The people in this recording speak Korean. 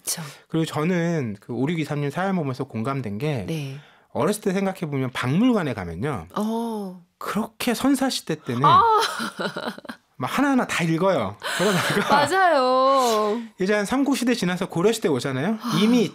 그쵸. 그리고 저는 그 5623님 사연 보면서 공감된 게 네. 어렸을 때 생각해보면 박물관에 가면요. 그렇게 선사시대 때는 아, 막 하나하나 다 읽어요. 그러다가 맞아요. 이제 한 삼국시대 지나서 고려시대 오잖아요. 이미